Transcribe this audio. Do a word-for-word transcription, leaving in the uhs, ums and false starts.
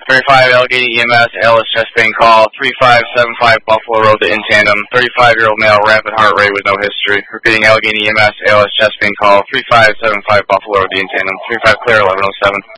thirty-five Allegheny E M S, Alice chest pain call, three five seven five Buffalo Road to in tandem, thirty-five-year-old male, rapid heart rate with no history. Repeating Allegheny E M S, Alice chest pain call, three five seven five Buffalo Road to in tandem, three five clear, eleven oh seven.